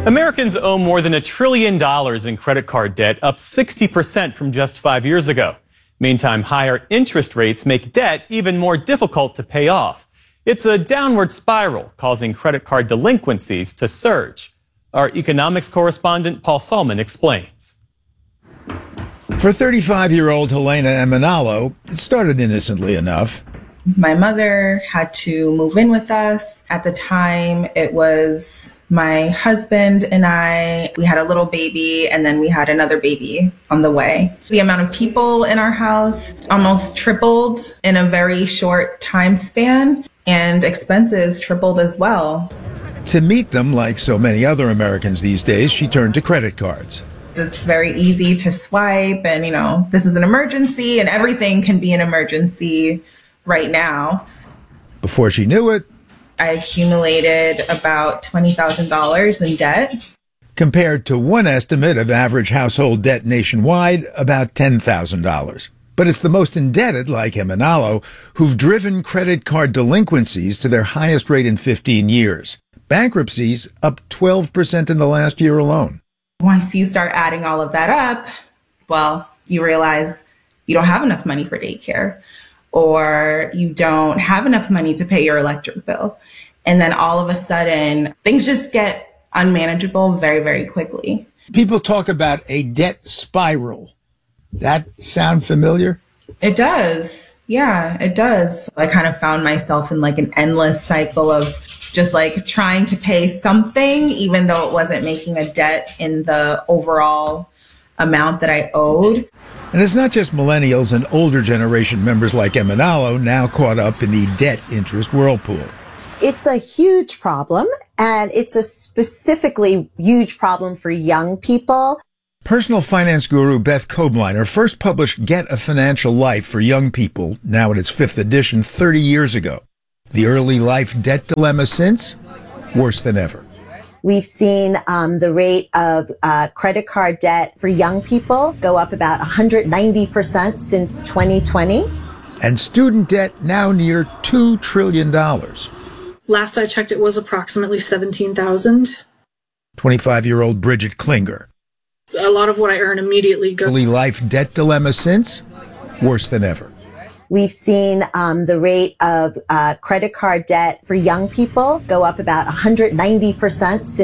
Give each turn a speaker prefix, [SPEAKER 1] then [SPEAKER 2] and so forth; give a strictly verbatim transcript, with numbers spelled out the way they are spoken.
[SPEAKER 1] Americans owe more than a trillion dollars in credit card debt, up sixty percent from just five years ago. Meantime, higher interest rates make debt even more difficult to pay off. It's a downward spiral, causing credit card delinquencies to surge. Our economics correspondent Paul Salman explains.
[SPEAKER 2] For thirty-five-year-old Helena Emanalo, it started innocently enough.
[SPEAKER 3] My mother had to move in with us. At the time, it was my husband and I. We had a little baby, and then we had another baby on the way. The amount of people in our house almost tripled in a very short time span, and expenses tripled as well.
[SPEAKER 2] To meet them, like so many other Americans these days, she turned to credit cards.
[SPEAKER 3] It's very easy to swipe, and, you know, this is an emergency, and everything can be an emergency right now.
[SPEAKER 2] Before she knew it,
[SPEAKER 3] I accumulated about twenty thousand dollars in debt.
[SPEAKER 2] Compared to one estimate of average household debt nationwide, about ten thousand dollars. But it's the most indebted, like Emanalo, who've driven credit card delinquencies to their highest rate in fifteen years. Bankruptcies up twelve percent in the last year alone.
[SPEAKER 3] Once you start adding all of that up, well, you realize you don't have enough money for daycare, or you don't have enough money to pay your electric bill. And then all of a sudden, things just get unmanageable very, very quickly.
[SPEAKER 2] People talk about a debt spiral. That sound familiar?
[SPEAKER 3] It does. Yeah, it does. I kind of found myself in like an endless cycle of just like trying to pay something, even though it wasn't making a dent in the overall amount that I owed.
[SPEAKER 2] And it's not just millennials and older generation members like Emanalo now caught up in the debt interest whirlpool.
[SPEAKER 4] It's a huge problem, and it's a specifically huge problem for young people.
[SPEAKER 2] Personal finance guru Beth Kobliner first published Get a Financial Life for Young People, now in its fifth edition, thirty years ago. The early life debt dilemma since? Worse than ever.
[SPEAKER 4] We've seen um, the rate of uh, credit card debt for young people go up about one hundred ninety percent since twenty twenty.
[SPEAKER 2] And student debt now near two trillion dollars.
[SPEAKER 5] Last I checked, it was approximately seventeen thousand.
[SPEAKER 2] twenty-five-year-old Bridget Klinger.
[SPEAKER 5] A lot of what I earn immediately goes.
[SPEAKER 2] Early life debt dilemma since? Worse than ever.
[SPEAKER 4] We've seen um, the rate of uh, credit card debt for young people go up about one hundred ninety percent since